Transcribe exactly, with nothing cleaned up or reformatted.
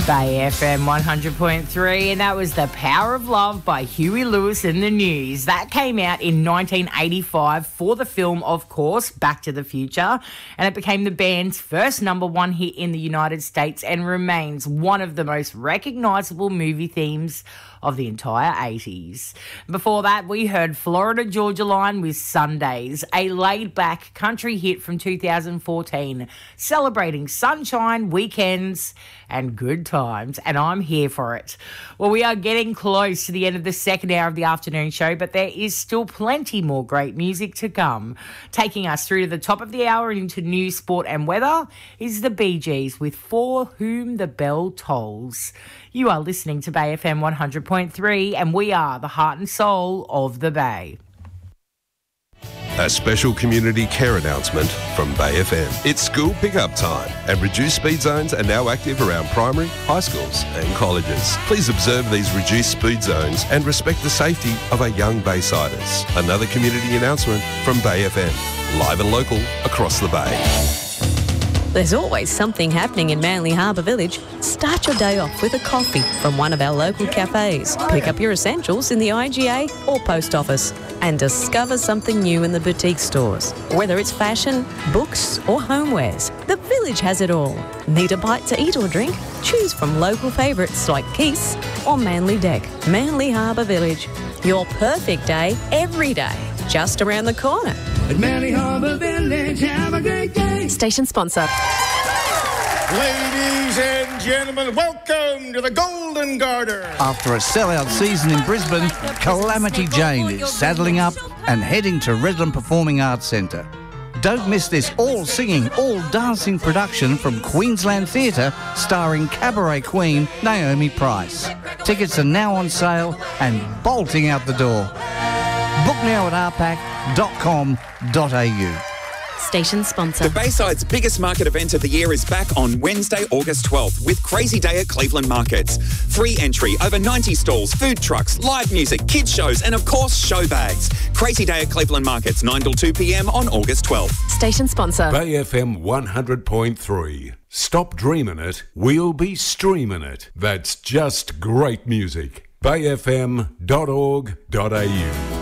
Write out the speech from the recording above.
Bay F M one hundred point three, and that was The Power of Love by Huey Lewis and the News. That came out in nineteen eighty-five for the film, of course, Back to the Future, and it became the band's first number one hit in the United States and remains one of the most recognisable movie themes of the entire eighties. Before that, we heard Florida Georgia Line with Sundays, a laid-back country hit from two thousand fourteen, celebrating sunshine, weekends and good times, and I'm here for it. Well, we are getting close to the end of the second hour of the afternoon show, but there is still plenty more great music to come. Taking us through to the top of the hour and into news, sport and weather is the Bee Gees with For Whom the Bell Tolls. You are listening to Bay F M one hundred point three, and we are the heart and soul of the Bay. A special community care announcement from Bay F M. It's school pickup time, and reduced speed zones are now active around primary, high schools and colleges. Please observe these reduced speed zones and respect the safety of our young Baysiders. Another community announcement from Bay F M. Live and local across the Bay. There's always something happening in Manly Harbour Village. Start your day off with a coffee from one of our local cafes. Pick up your essentials in the I G A or post office and discover something new in the boutique stores. Whether it's fashion, books or homewares, the village has it all. Need a bite to eat or drink? Choose from local favourites like Keith's or Manly Deck. Manly Harbour Village. Your perfect day every day. Just around the corner. At Manly Harbour Village, have a great day. Station sponsor. Ladies and gentlemen, welcome to the Golden Garter. After a sellout season in Brisbane, Calamity Jane is saddling up and heading to Redland Performing Arts Centre. Don't miss this all-singing, all-dancing production from Queensland Theatre starring cabaret queen Naomi Price. Tickets are now on sale and bolting out the door. Book now at r pac dot com dot a u. Station sponsor. The Bayside's biggest market event of the year is back on Wednesday, August twelfth with Crazy Day at Cleveland Markets. Free entry, over ninety stalls, food trucks, live music, kids shows and of course show bags. Crazy Day at Cleveland Markets, nine till two p m on August twelfth. Station sponsor. Bay F M one hundred point three. Stop dreaming it, we'll be streaming it. That's just great music. bay f m dot org dot a u.